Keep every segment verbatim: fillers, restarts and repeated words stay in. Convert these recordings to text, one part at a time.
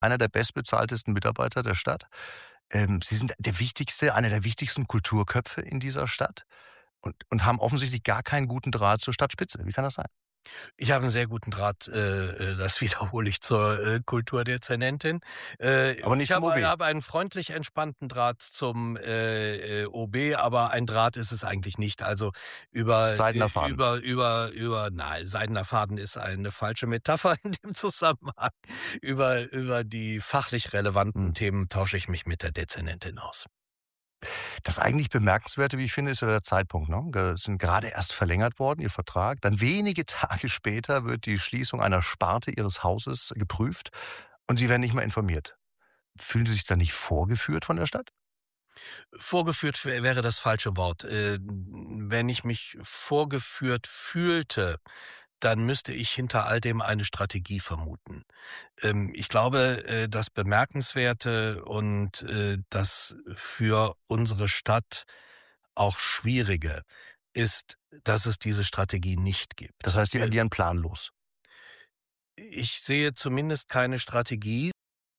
einer der bestbezahltesten Mitarbeiter der Stadt. Ähm, Sie sind der wichtigste einer der wichtigsten Kulturköpfe in dieser Stadt und und haben offensichtlich gar keinen guten Draht zur Stadtspitze. Wie kann das sein? Ich habe 'n sehr guten Draht, äh, äh, das wiederhole ich, zur, äh, Kulturdezernentin. Äh, Aber nicht ich zum habe O B? habe einen freundlich entspannten Draht zum, äh, äh, O B, aber ein Draht ist es eigentlich nicht. Also, über Seidener äh, Faden. über über über nein, seidener Faden ist eine falsche Metapher in dem Zusammenhang. Über über die fachlich relevanten Mhm. Themen tausche ich mich mit der Dezernentin aus. Das eigentlich Bemerkenswerte, wie ich finde, ist ja der Zeitpunkt, ne? Ge sind grade erst verlängert worden, Ihr Vertrag. Dann wenige Tage später wird die Schließung einer Sparte Ihres Hauses geprüft und Sie werden nicht mal informiert. Fühlen Sie sich da nicht vorgeführt von der Stadt? Vorgeführt wä wäre das falsche Wort. Äh, wenn ich mich vorgeführt fühlte, dann müsste ich hinter all dem eine Strategie vermuten. Ähm, ich glaube, äh, das Bemerkenswerte und, äh, das für unsere Stadt auch Schwierige ist, dass es diese Strategie nicht Das gibt. heißt, Sie Wir agieren planlos? Ich sehe zumindest keine Strategie.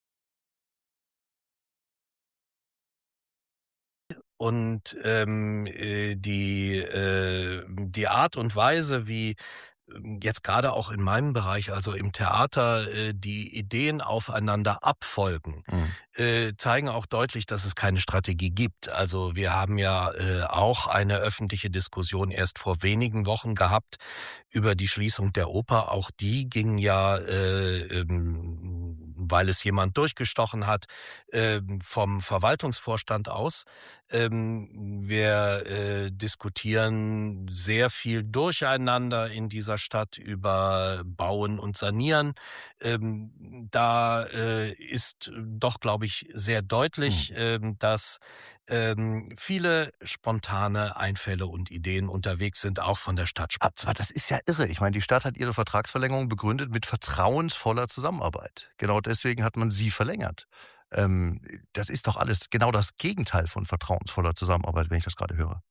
Und, ähm, äh, die äh, die Art und Weise, wie, ähm, jetzt grade auch in meinem Bereich, also im Theater, äh, die Ideen aufeinander abfolgen, Mhm. äh, zeigen auch deutlich, dass es keine Strategie gibt. Also, wir haben ja, äh, auch eine öffentliche Diskussion erst vor wenigen Wochen gehabt über die Schließung der Oper. Auch die ging ja, äh, ähm, weil es jemand durchgestochen hat, ähm, vom Verwaltungsvorstand aus. Ähm, wir, äh, diskutieren sehr viel durcheinander in dieser Stadt über Bauen und Sanieren. Ähm, da, äh, ist doch, glaube ich, sehr Mhm. deutlich, ähm, dass, ähm, viele spontane Einfälle und Ideen unterwegs sind, auch von der Aber Stadtspitze. das ist ja irre. Ich meine, die Stadt hat ihre Vertragsverlängerung begründet mit vertrauensvoller Zusammenarbeit. Genau deswegen hat man Sie verlängert. Ähm, das ist doch alles genau das Gegenteil von vertrauensvoller Zusammenarbeit, wenn ich das grade höre.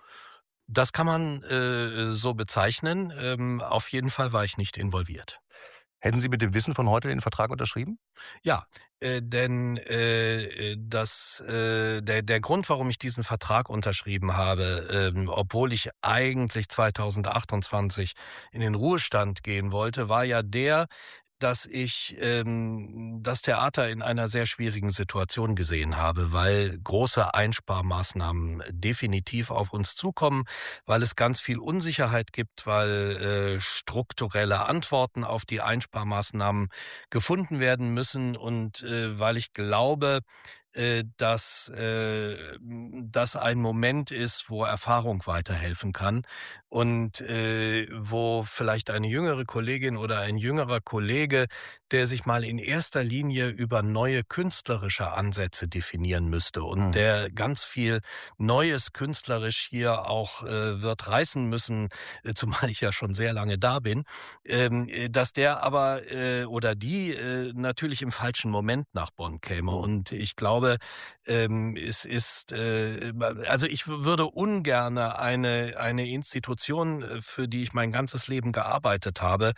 Das kann man, äh, so bezeichnen. Ähm, auf jeden Fall war ich nicht involviert. Hätten Sie mit dem Wissen von heute den Vertrag unterschrieben? Ja, äh, denn, äh, äh, das äh, der der Grund, warum ich diesen Vertrag unterschrieben habe, ähm, obwohl ich eigentlich zweitausendachtundzwanzig in den Ruhestand gehen wollte, war ja der, dass ich, ähm, das Theater in einer sehr schwierigen Situation gesehen habe, weil große Einsparmaßnahmen definitiv auf uns zukommen, weil es ganz viel Unsicherheit gibt, weil, äh, strukturelle Antworten auf die Einsparmaßnahmen gefunden werden müssen und, äh, weil ich glaube, äh, dass, äh, hm, das ein Moment ist, wo Erfahrung weiterhelfen kann und, äh, wo vielleicht eine jüngere Kollegin oder ein jüngerer Kollege, der sich mal in erster Linie über neue künstlerische Ansätze definieren müsste und Mhm. der ganz viel Neues künstlerisch hier auch, äh, wird reißen müssen, äh, zumal ich ja schon sehr lange da bin, ähm, äh, dass der aber, äh, oder die, äh, natürlich im falschen Moment nach Bonn käme. Mhm. Und ich glaube, ähm, es ist, äh, ma also, ich w würde ungerne eine eine Institution, äh, für die ich mein ganzes Leben gearbeitet habe,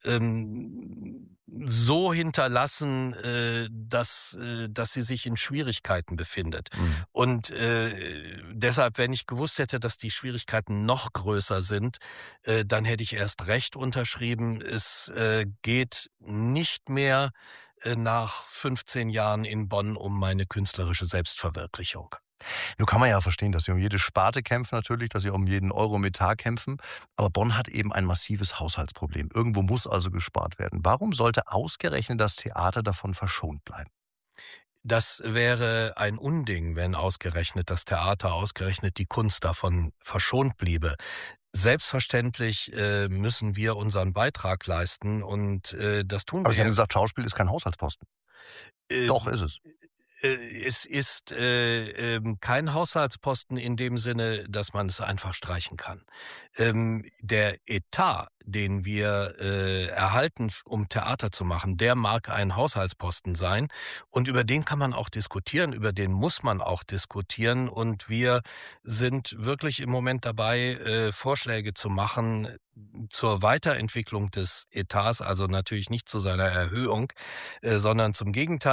ähm, so hinterlassen, äh, dass äh, dass sie sich in Schwierigkeiten befindet. Mhm. Und, äh, deshalb, wenn ich gewusst hätte, dass die Schwierigkeiten noch größer sind, äh, dann hätte ich erst recht unterschrieben. Es, äh, geht nicht mehr, äh, nach fünfzehn Jahren in Bonn um meine künstlerische Selbstverwirklichung. Nun kann man ja verstehen, dass Sie um jede Sparte kämpfen natürlich, dass Sie um jeden Euro im Etat kämpfen. Aber Bonn hat eben ein massives Haushaltsproblem. Irgendwo muss also gespart werden. Warum sollte ausgerechnet das Theater davon verschont bleiben? Das wäre ein Unding, wenn ausgerechnet das Theater, ausgerechnet die Kunst davon verschont bliebe. Selbstverständlich, äh, müssen wir unseren Beitrag leisten und, äh, das tun Aber wir Sie haben ja gesagt, Schauspiel ist kein Haushaltsposten. Äh, Doch, ist es. Äh, es ist, äh, ähm, kein Haushaltsposten in dem Sinne, dass man es einfach streichen kann. Ähm, der Etat, den wir, äh, erhalten, f um Theater zu machen, der mag ein Haushaltsposten sein und über den kann man auch diskutieren, über den muss man auch diskutieren und wir sind wirklich im Moment dabei, äh, Vorschläge zu machen zur Weiterentwicklung des Etats, also natürlich nicht zu seiner Erhöhung, äh, sondern zum Gegenteil.